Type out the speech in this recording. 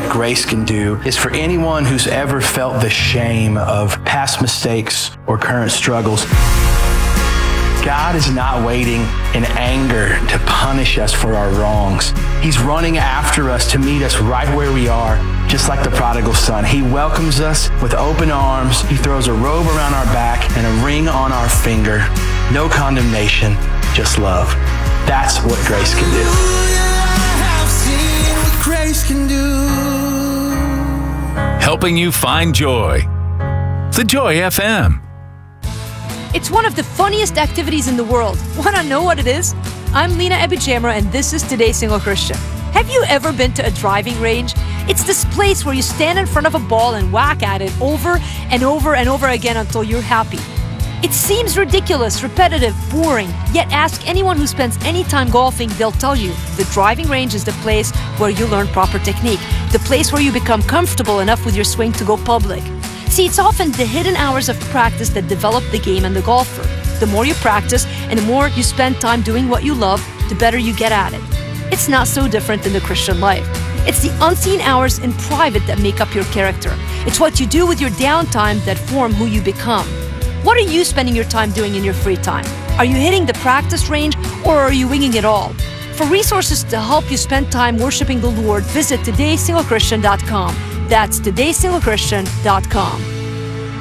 what grace can do is for anyone who's ever felt the shame of past mistakes or current struggles. God is not waiting in anger to punish us for our wrongs. He's running after us to meet us right where we are, just like the prodigal son. He welcomes us with open arms. He throws a robe around our back and a ring on our finger. No condemnation, just love. That's what grace can do. I've seen what grace can do. Helping you find joy. The Joy FM. It's one of the funniest activities in the world. Want to know what it is? I'm Lena Ebichamra, and this is Today's Single Christian. Have you ever been to a driving range? It's this place where you stand in front of a ball and whack at it over and over and over again until you're happy. It seems ridiculous, repetitive, boring, yet ask anyone who spends any time golfing, they'll tell you the driving range is the place where you learn proper technique, the place where you become comfortable enough with your swing to go public. See, it's often the hidden hours of practice that develop the game and the golfer. The more you practice and the more you spend time doing what you love, the better you get at it. It's not so different in the Christian life. It's the unseen hours in private that make up your character. It's what you do with your downtime that form who you become. What are you spending your time doing in your free time? Are you hitting the practice range or are you winging it all? For resources to help you spend time worshiping the Lord, visit todaysinglechristian.com. That's todaysinglechristian.com.